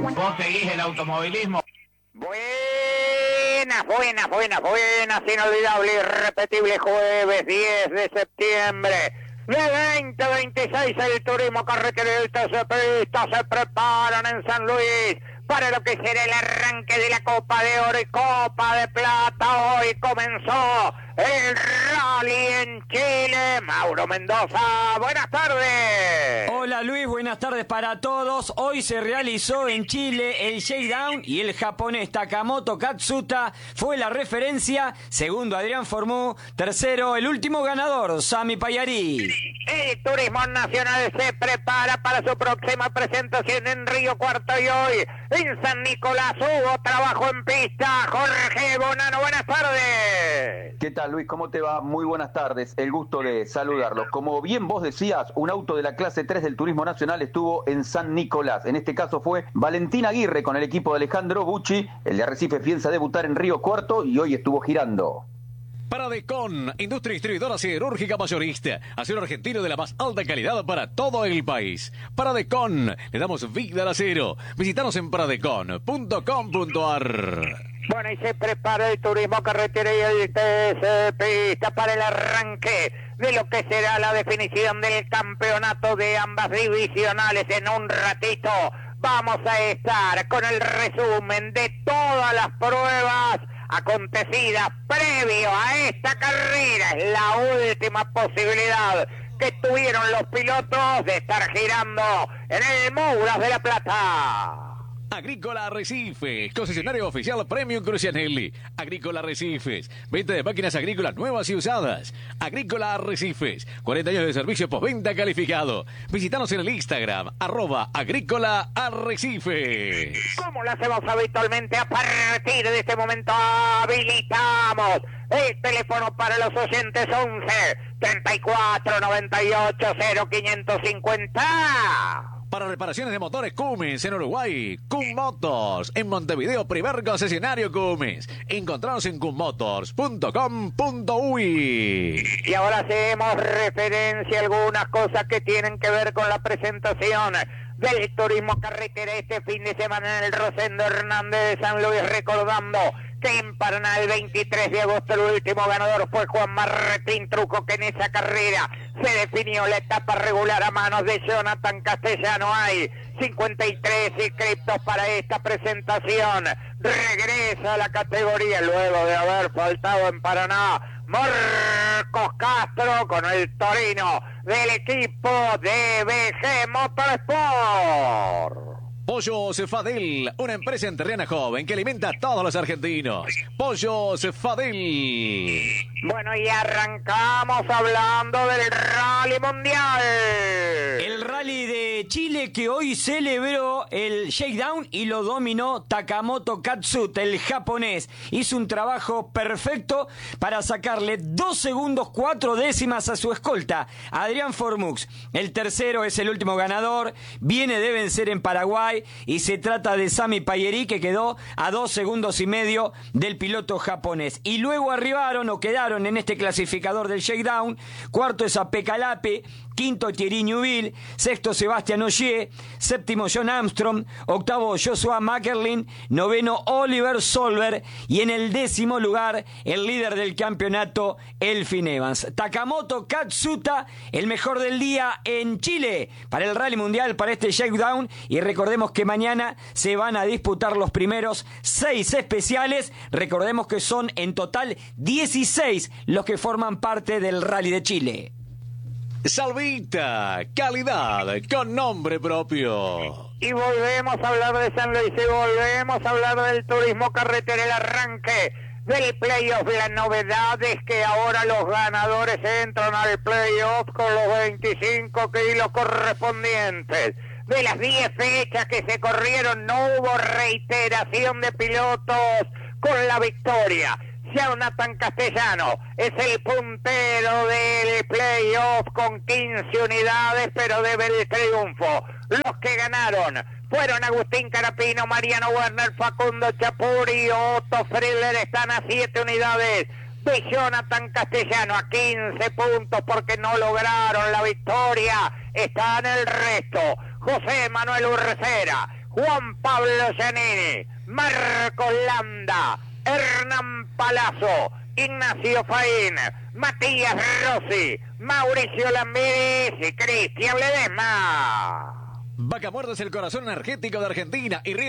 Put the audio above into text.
¿Vos seguís el automovilismo? Buenas, inolvidable, irrepetible jueves 10 de septiembre de 2026. El turismo carreterista se preparan en San Luis para lo que será el arranque de la Copa de Oro y Copa de Plata. Hoy comenzó el rally en Chile. Mauro Mendoza, buenas tardes. Hola Luis, buenas tardes para todos. Hoy se realizó en Chile el shakedown y el japonés Takamoto Katsuta fue la referencia. Segundo, Adrián Formú. Tercero, el último ganador, Sami Payari. El turismo nacional se prepara para su próxima presentación en Río Cuarto y hoy en San Nicolás hubo trabajo en pista. Jorge Bonano, buenas tardes. ¿Qué tal, Luis? ¿Cómo te va? Muy buenas tardes. El gusto de saludarlos. Como bien vos decías, un auto de la clase 3 del Turismo Nacional estuvo en San Nicolás. En este caso fue Valentín Aguirre con el equipo de Alejandro Bucci. El de Arrecife piensa debutar en Río Cuarto y hoy estuvo girando. Paradecon, industria distribuidora siderúrgica mayorista, acero argentino de la más alta calidad para todo el país. Paradecon, le damos vida al acero. Visítanos en paradecon.com.ar. Bueno, y se prepara el turismo carretera y el TC Pista para el arranque de lo que será la definición del campeonato de ambas divisionales. En un ratito vamos a estar con el resumen de todas las pruebas acontecidas previo a esta carrera. Es la última posibilidad que tuvieron los pilotos de estar girando en el Mouras de la Plata. Agrícola Arrecifes, concesionario oficial Premium Crucianelli. Agrícola Arrecifes, venta de máquinas agrícolas nuevas y usadas. Agrícola Arrecifes, 40 años de servicio postventa calificado. Visítanos en el Instagram, @Agrícola Arrecifes. Como lo hacemos habitualmente, a partir de este momento habilitamos el teléfono para los oyentes 11 34 98 0550. Para reparaciones de motores Cummins en Uruguay, Cum Motors. En Montevideo, primer concesionario Cummins. Encontranos en cummotors.com.uy. Y ahora hacemos referencia a algunas cosas que tienen que ver con la presentación del turismo carretera este fin de semana en el Rosendo Hernández de San Luis, recordando que en Paraná el 23 de agosto el último ganador fue Juan Martín Truco, que en esa carrera se definió la etapa regular a manos de Jonathan Castellano. Hay 53 inscriptos para esta presentación. Regresa a la categoría luego de haber faltado en Paraná Marcos Castro con el Torino del equipo de BG Motorsport. Pollo Cefadel, una empresa enterriana joven que alimenta a todos los argentinos. Pollo Cefadel. Bueno, y arrancamos hablando del Rally Mundial. El Rally de Chile que hoy celebró el shakedown y lo dominó Takamoto Katsuta, el japonés. Hizo un trabajo perfecto para sacarle 2 segundos 4 décimas a su escolta, Adrián Formux. El tercero es el último ganador, viene de vencer en Paraguay y se trata de Sami Payeri, que quedó a 2 segundos y medio del piloto japonés. Y luego arribaron o quedaron en este clasificador del shakedown. Cuarto es Pekka Lape, quinto Thierry Neuville, sexto Sebastián Ogier, séptimo John Armstrong, octavo Joshua Mackerlin, noveno Oliver Solberg y en el 10º lugar el líder del campeonato, Elfyn Evans. Takamoto Katsuta, el mejor del día en Chile para el Rally Mundial, para este shakedown. Y recordemos que mañana se van a disputar los primeros 6 especiales. Recordemos que son en total 16 los que forman parte del Rally de Chile. Salvita, calidad con nombre propio. Y volvemos a hablar de San Luis y volvemos a hablar del turismo carretera, el arranque del playoff. La novedad es que ahora los ganadores entran al playoff con los 25 kilos correspondientes. De las 10 fechas que se corrieron no hubo reiteración de pilotos con la victoria. Jonathan Castellano es el puntero del playoff con 15 unidades, pero debe el triunfo. Los que ganaron fueron Agustín Carapino, Mariano Werner, Facundo Chapuri y Otto Friedler. Están a 7 unidades de Jonathan Castellano, a 15 puntos porque no lograron la victoria. Está en el resto José Manuel Urcera, Juan Pablo Zanini, Marcos Landa, Hernán Palazzo, Ignacio Faín, Matías Rossi, Mauricio Lambiris y Cristian Ledesma. Vaca Muerta es el corazón energético de Argentina y